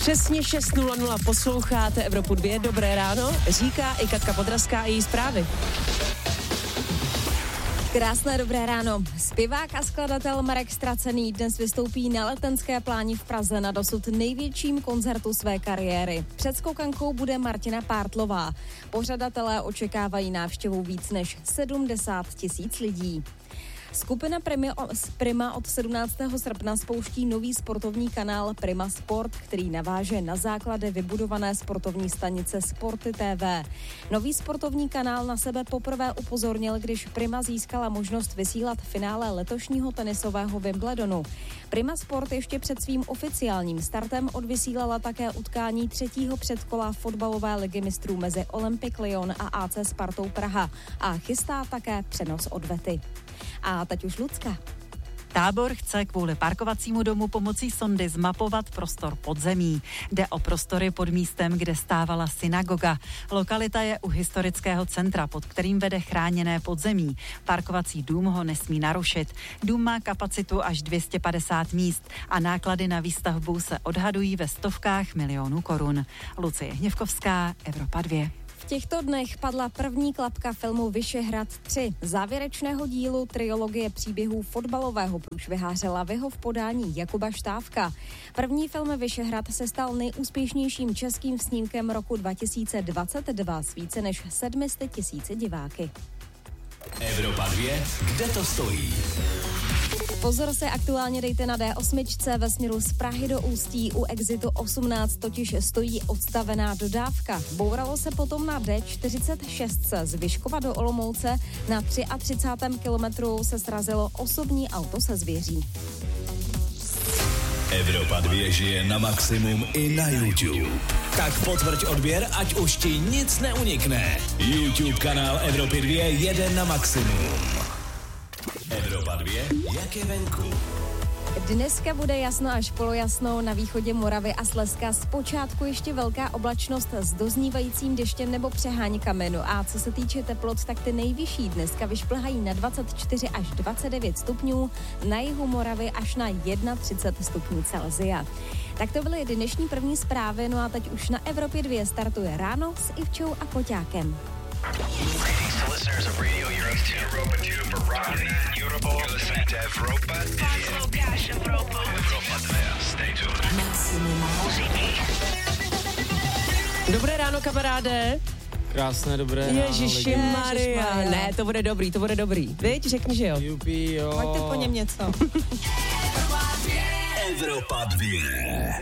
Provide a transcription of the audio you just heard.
Přesně 6:00 posloucháte Evropu 2, dobré ráno, říká i Katka Podrazská a její zprávy. Krásné dobré ráno. Zpěvák a skladatel Marek Stracený dnes vystoupí na Letenské pláni v Praze na dosud největším koncertu své kariéry. Před skokankou bude Martina Pártlová. Pořadatelé očekávají návštěvu víc než 70 000 lidí. Skupina Prima od 17. srpna spouští nový sportovní kanál Prima Sport, který naváže na základy vybudované sportovní stanice Sporty TV. Nový sportovní kanál na sebe poprvé upozornil, když Prima získala možnost vysílat finále letošního tenisového Wimbledonu. Prima Sport ještě před svým oficiálním startem odvysílala také utkání třetího předkola fotbalové ligy mistrů mezi Olympic Lyon a AC Spartou Praha a chystá také přenos odvety. A teď už Lucka. Tábor chce kvůli parkovacímu domu pomocí sondy zmapovat prostor podzemí. Jde o prostory pod místem, kde stávala synagoga. Lokalita je u historického centra, pod kterým vede chráněné podzemí. Parkovací dům ho nesmí narušit. Dům má kapacitu až 250 míst a náklady na výstavbu se odhadují ve stovkách milionů korun. Lucie Hněvkovská, Evropa 2. V těchto dnech padla první klapka filmu Vyšehrad 3, závěrečného dílu triologie příběhů fotbalového průšviháře Laviho v podání Jakuba Štávka. První film Vyšehrad se stal nejúspěšnějším českým snímkem roku 2022 s více než 700 000 diváky. Evropa 2, kde to stojí? Pozor se aktuálně dejte na D8 ve směru z Prahy do Ústí. U exitu 18 totiž stojí odstavená dodávka. Bouralo se potom na D46 z Vyškova do Olomouce. Na 33. kilometru se srazilo osobní auto se zvěří. Evropa 2 žije na maximum i na YouTube. Tak potvrď odběr, ať už ti nic neunikne. YouTube kanál Evropy 2 jede na maximum. Evropa 2, jak je venku? Dneska bude jasno až polojasno, na východě Moravy a Slezska zpočátku ještě velká oblačnost s doznívajícím deštěm nebo přeháňkami. No a co se týče teplot, tak ty nejvyšší dneska vyšplhají na 24 až 29 stupňů, na jihu Moravy až na 31 stupňů Celsia. Tak to byly dnešní první zprávy, no a teď už na Evropě 2 startuje ráno s Ivčou a Koťákem. Dobré ráno, kamaráde. Krásné dobré ráno. Ježišimaria. Ne, to bude dobrý. Viď, řekni, že jo. Jupi, jo. Pojďte po něm něco. Evropa 2.